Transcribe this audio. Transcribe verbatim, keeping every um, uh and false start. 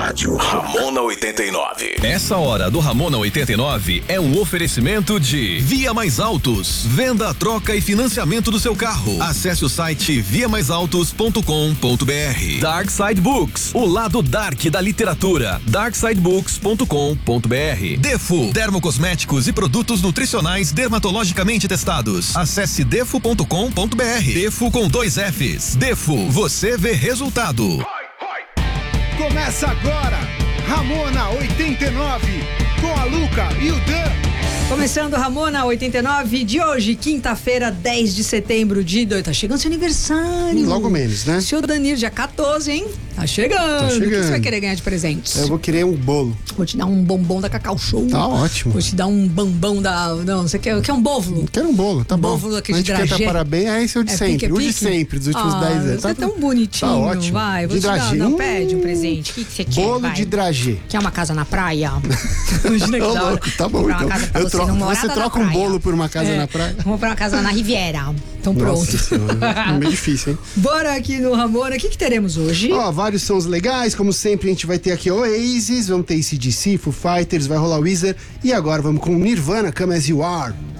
rádio Ramona oitenta e nove. Essa hora do Ramona oitenta e nove é um oferecimento de Via Mais Autos. Venda, troca e financiamento do seu carro. Acesse o site via mais autos ponto com ponto br. Dark Side Books, o lado dark da literatura. dark side books ponto com ponto br. Defo, dermocosméticos e produtos nutricionais dermatologicamente testados. Acesse defo ponto com ponto br. Defo com dois Fs. Defo, você vê resultado. Começa agora, Ramona oitenta e nove, com a Luca e o Dan. Começando Ramona oitenta e nove de hoje, quinta-feira, dez de setembro de dois. Tá chegando seu aniversário. Logo menos, né? Seu Danilo, dia quatorze, hein? Tá chegando. Tá chegando. O que você vai querer ganhar de presentes? Eu vou querer um bolo. Vou te dar um bombom da Cacau Show. Tá ótimo. Vou te dar um bambão da... Não, você quer, quer um bóvulo? Quero um bolo, tá um bom. Bóvulo aqui de a gente dragê. canta parabéns, é esse é o de É sempre. pique, é o de pique? sempre, dos últimos ah, dez anos. Você Tá, é tão bonitinho. Tá ótimo. Vai, vou de te dar. dragê. Não, hum, pede um presente. O que, que você quer? Bolo vai? de dragê. Quer uma casa na praia? Imagina que Ô, da hora. louco, tá bom, Comprar uma então. casa pra Eu você, troco- numa você morada na troca um praia. bolo por uma casa É, na praia? Vamos comprar uma casa na Riviera. Então pronto. Nossa senhora, é meio difícil, hein? Bora aqui no Ramona. O que, que teremos hoje? Ó, vários sons legais, como sempre a gente vai ter aqui Oasis, vamos ter A C/D C, Foo Fighters, vai rolar Weezer e agora vamos com Nirvana, Come As You Are.